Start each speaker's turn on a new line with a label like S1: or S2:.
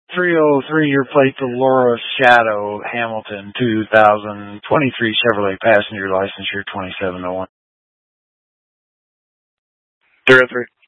S1: 303, your plate to Laura Shadow, Hamilton, 2023 Chevrolet passenger licensure 2701.
S2: 303.